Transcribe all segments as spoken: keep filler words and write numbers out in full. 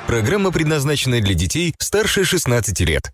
Программа предназначена для детей старше шестнадцати лет.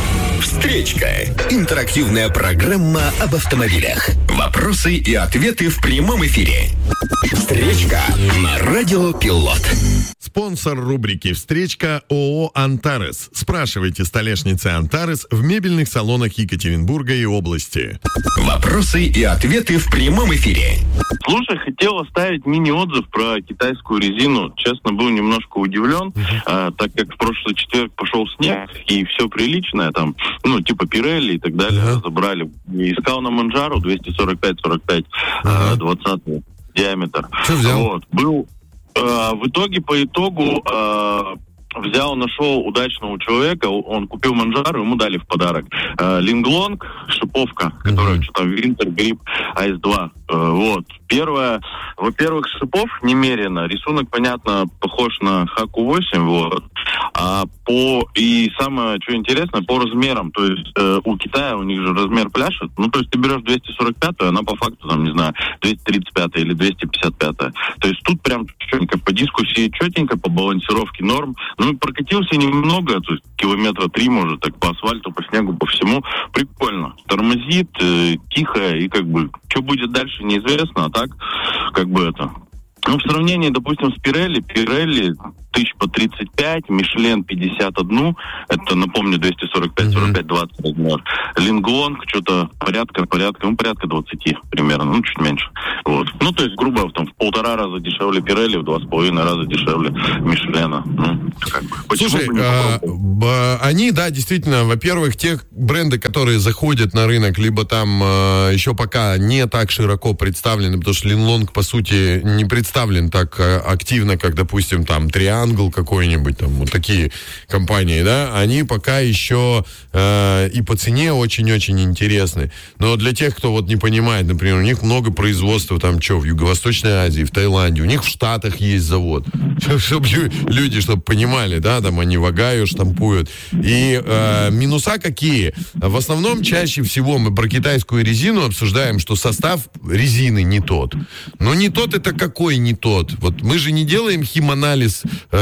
Встречка. Интерактивная программа об автомобилях. Вопросы и ответы в прямом эфире. Встречка на Радио Пилот. Спонсор рубрики «Встречка» ООО «Антарес». Спрашивайте столешницы «Антарес» в мебельных салонах Екатеринбурга и области. Вопросы и ответы в прямом эфире. Слушай, хотел оставить мини-отзыв про китайскую резину. Честно, был немножко удивлен, uh-huh. а, так как в прошлый четверг пошел снег, и все приличное там, ну, типа Pirelli и так далее, uh-huh. забрали. И искал на Манджару двести сорок пять сорок пять, uh-huh. двадцатый диаметр. Что взял? Вот, был... А, в итоге, по итогу... А, взял, нашел удачного человека, он купил Манджару, ему дали в подарок э, Линглонг, шиповка, которая mm-hmm. что-то Winter Grip эй эс два. Э, вот. Первое, во-первых, шипов немерено. Рисунок, понятно, похож на Хаку восемь, вот. А по, и самое, что интересно, по размерам. То есть э, у Китая, у них же размер пляшет. Ну, то есть ты берешь двести сорок пятую, она по факту, там, не знаю, двести тридцать пятая или двести пятьдесят пятая. То есть тут прям четенько по дискуссии, четенько, по балансировке норм. Ну, прокатился немного, то есть километра три, может, так по асфальту, по снегу, по всему. Прикольно. Тормозит, э, тихо, и как бы, что будет дальше, неизвестно, а так, как бы это... Ну, в сравнении, допустим, с Pirelli, Pirelli тысяч по тридцать пять, Мишлен пятьдесят один, это, напомню, двести сорок пять сорок пять двадцать размер. Линглонг что-то порядка, порядка, ну, порядка двадцать примерно, ну, чуть меньше. Вот. Ну, то есть, грубо, там, в полтора раза дешевле Pirelli, в два с половиной раза дешевле Мишлена. Ну, как бы. Слушай, а, б, они, да, действительно, во-первых, те бренды, которые заходят на рынок, либо там а, еще пока не так широко представлены, потому что Линглонг, по сути, не представлен так а, активно, как, допустим, там, Triangle какой-нибудь, там, вот такие компании, да, они пока еще э, и по цене очень-очень интересны. Но для тех, кто вот не понимает, например, у них много производства там, что, в Юго-Восточной Азии, в Таиланде, у них в Штатах есть завод. Чтобы люди, чтобы понимали, да, там они в Огайо штампуют. И э, минуса какие? В основном, чаще всего мы про китайскую резину обсуждаем, что состав резины не тот. Но не тот это какой не тот? Вот мы же не делаем химанализ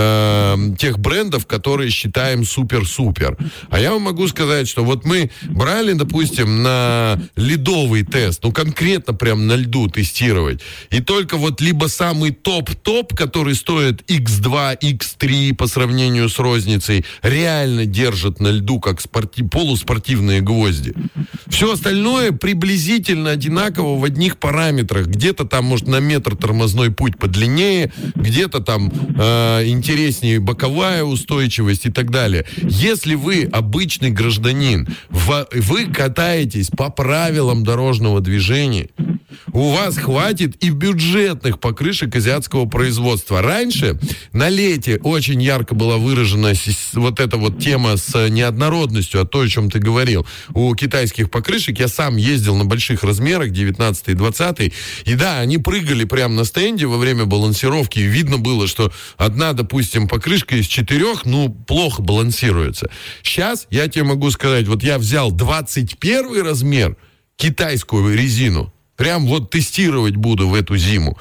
э, тех брендов, которые считаем супер-супер. А я вам могу сказать, что вот мы брали, допустим, на ледовый тест, ну конкретно прям на льду тестировать, и только вот либо самый топ-топ, который стоит икс два, икс три по сравнению с розницей, реально держит на льду как спорти- полуспортивные гвозди. Все остальное приблизительно одинаково в одних параметрах. Где-то там, может, на метр тормозной путь подлиннее, где-то там э, интереснее боковая устойчивость и так далее. Если вы обычный гражданин, в, вы катаетесь по правилам дорожного движения, у вас хватит и бюджетных покрышек азиатского производства. Раньше на лете очень ярко была выражена вот эта вот тема с неоднородностью, о том, о чем ты говорил. У китайских покрышек я сам ездил на больших размерах, девятнадцатый и двадцатый, и да, они прыгали прямо на стенде во время балансировки, и видно было, что одна, допустим, покрышка из четырех, ну, плохо балансируется. Сейчас я тебе могу сказать, вот я взял двадцать первый размер, китайскую резину, прям вот тестировать буду в эту зиму.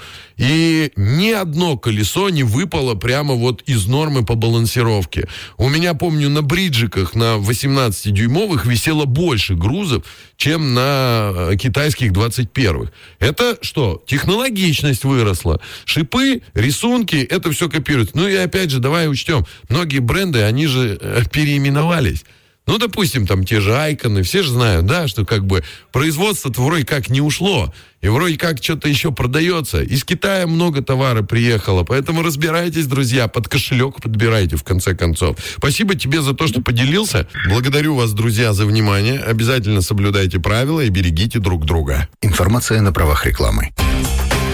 И ни одно колесо не выпало прямо вот из нормы по балансировке. У меня, помню, на бриджиках на восемнадцатидюймовых висело больше грузов, чем на китайских двадцать первых. Это что? Технологичность выросла. Шипы, рисунки, это все копируется. Ну и опять же, давай учтем, многие бренды, они же переименовались. Ну, допустим, там те же Айконы, все же знают, да, что как бы производство-то вроде как не ушло, и вроде как что-то еще продается. Из Китая много товара приехало, поэтому разбирайтесь, друзья, под кошелек подбирайте, в конце концов. Спасибо тебе за то, что поделился. Благодарю вас, друзья, за внимание. Обязательно соблюдайте правила и берегите друг друга. Информация на правах рекламы.